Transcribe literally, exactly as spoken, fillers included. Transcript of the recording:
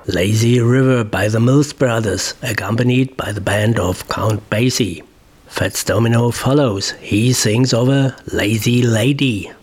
Lazy River by the Mills Brothers, accompanied by the band of Count Basie. Fats Domino follows. He sings of a lazy lady.